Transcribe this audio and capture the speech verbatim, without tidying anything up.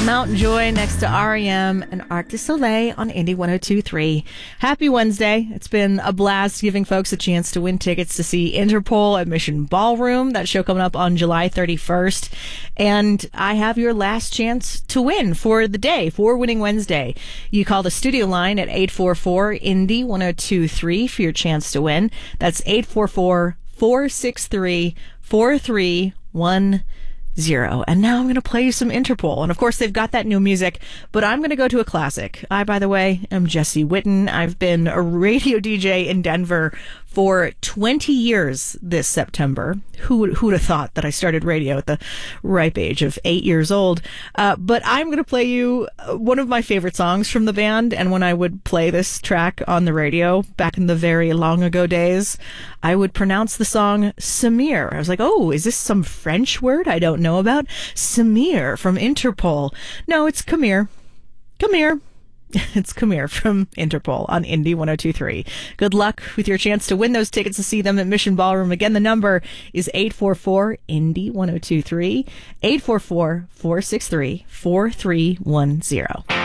Mountain Joy next to R E M and Arc du Soleil on Indie one oh two point three. Happy Wednesday. It's been a blast giving folks a chance to win tickets to see Interpol at Mission Ballroom. That show coming up on July thirty-first. And I have your last chance to win for the day, for Winning Wednesday. You call the studio line at eight four four, Indie one oh two point three for your chance to win. That's eight four four, four six three, four three one zero. And now I'm going to play you some Interpol. And of course, they've got that new music, but I'm going to go to a classic. I, by the way, am Jesse Witten. I've been a radio D J in Denver for twenty years this September. Who would, who would have thought that I started radio at the ripe age of eight years old? Uh, but I'm going to play you one of my favorite songs from the band. And when I would play this track on the radio back in the very long ago days, I would pronounce the song Samir. I was like, oh, is this some French word I don't know about? Samir from Interpol. No, it's come here. Come here. It's Come Here from Interpol on Indie one oh two point three. Good luck with your chance to win those tickets to see them at Mission Ballroom. Again, the number is eight four four, Indie one oh two point three, eight four four, four six three, four three one zero.